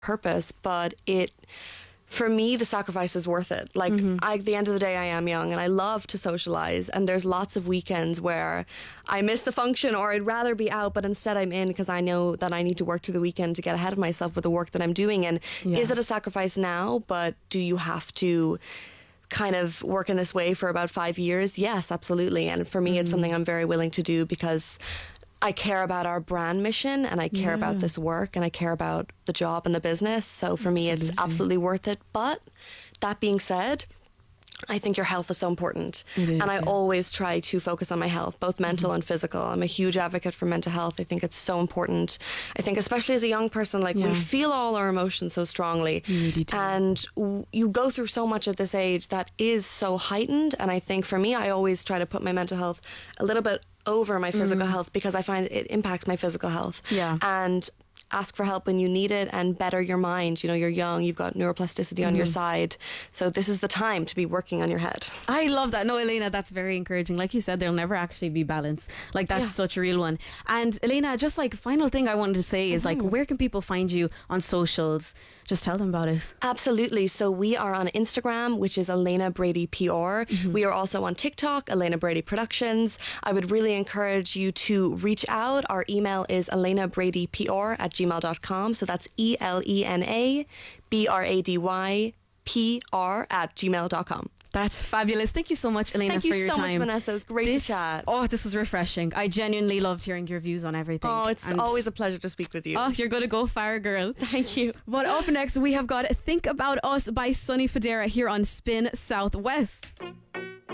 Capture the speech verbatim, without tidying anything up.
purpose, but it for me the sacrifice is worth it. Like Mm-hmm. I, at the end of the day, I am young and I love to socialize, and there's lots of weekends where I miss the function or I'd rather be out, but instead I'm in because I know that I need to work through the weekend to get ahead of myself with the work that I'm doing. And Yeah. is it a sacrifice now, but do you have to kind of work in this way for about five years? Yes, absolutely. And for me, it's something I'm very willing to do because I care about our brand mission, and I care Yeah. about this work, and I care about the job and the business. So for me, it's Absolutely. absolutely worth it. But that being said, I think your health is so important. It is, and I yeah. always try to focus on my health, both mental and physical. I'm a huge advocate for mental health. I think it's so important. I think especially as a young person, like Yeah. we feel all our emotions so strongly. You really do. And w- you go through so much at this age that is so heightened. And I think for me, I always try to put my mental health a little bit over my physical health because I find it impacts my physical health. Yeah. And ask for help when you need it and better your mind. You know, you're young, you've got neuroplasticity on your side. So this is the time to be working on your head. I love that. No, Elena, that's very encouraging. Like you said, there'll never actually be balance. Like that's Yeah. such a real one. And Elena, just like final thing I wanted to say is Mm-hmm. like, where can people find you on socials? Just tell them about it. Absolutely. So we are on Instagram, which is Elena Brady P R. We are also on TikTok, Elena Brady Productions. I would really encourage you to reach out. Our email is elena brady p r at gmail dot com. So that's E L E N A B R A D Y P R at gmail dot com. That's fabulous. Thank you so much, Elena, Thank for you your so much, time. Vanessa. It was great This- to chat. Oh, this was refreshing. I genuinely loved hearing your views on everything. Oh, it's And- always a pleasure to speak with you. Oh, you're going to go far, girl. Thank you. But up next, we have got Think About Us by Sonny Fodera here on Spin Southwest.